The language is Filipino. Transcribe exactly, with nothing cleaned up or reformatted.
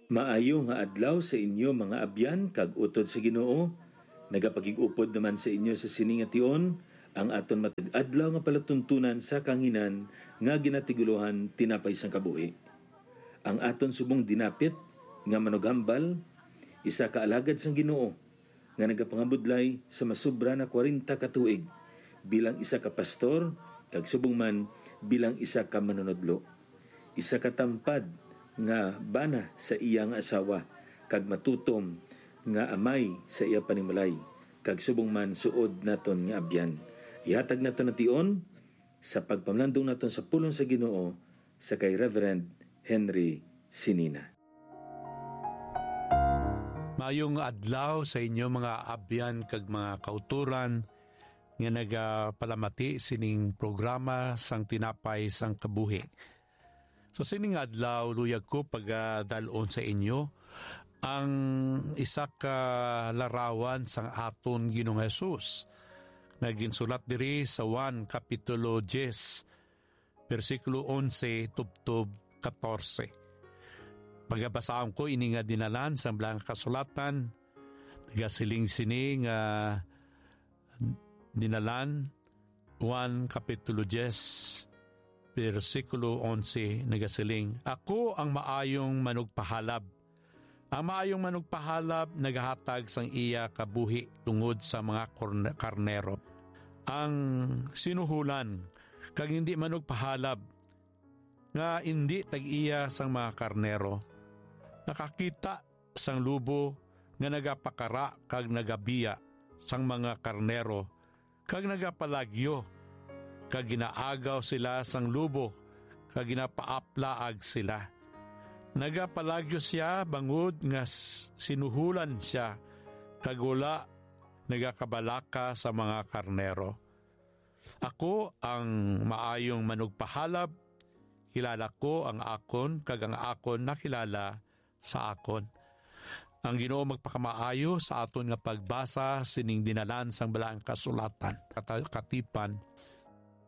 Maayo nga adlaw sa inyo mga abyan kag utod sa Ginoo. Nagapakig-upod naman sa inyo sa sini nga tion ang aton matag adlaw nga palatuntunan sa kanginan nga ginatiguluhan tinapay sang kabuhi. Ang aton subong dinapit nga manughambal isa ka alagad sang Ginoo nga nagapangabudlay sa masubra na kwarenta ka tuig bilang isa ka pastor kag subong man bilang isa ka manunodlo. Isa ka tampad nga bana sa iyang asawa kag matutom nga amay sa iya panimalay kag subong man suod naton nga abyan. Ihatag naton na tion sa pagpamlandong naton sa pulong sa Ginoo sa kay Reverend Henry Sinina. Maayong adlaw sa inyo mga abyan kag mga kauturan nga nagapalamati sining programa sang tinapay sang kabuhi. So sining adlaw luyag ko pagdalon sa inyo ang isa ka larawan sang aton Ginoong Hesus. Naginsulat diri sa Juan Kapitulo ten, versikulo eleven tubtob fourteen. Pagabasaan ko ini nga dinalan sa blang kasulatan, nagasiling sini nga dinalan Juan Kapitulo ten, versikulo eleven, nagasiling, Ako ang maayong manugpahalab. Ang maayong manugpahalab nagahatag sang iya kabuhi tungod sa mga karnero. Ang sinuhulan kag hindi manugpahalab nga hindi tag-iya sang mga karnero. Nakakita sang lubo nga nagapakara kag nagabiya sang mga karnero kag nagapalagyo kag ginaagaw sila sang lubo kag ginapaaplaag sila. Nagapalagyo siya bangod nga sinuhulan siya kag wala nagakabalaka sa mga karnero. Ako ang maayong manugpahalab, kilala ko ang akon kag ang akon nakilala sa akon. Ang Ginoo magpakamaayo sa aton nga pagbasa sining dinalan sang balaang kasulatan. Katipan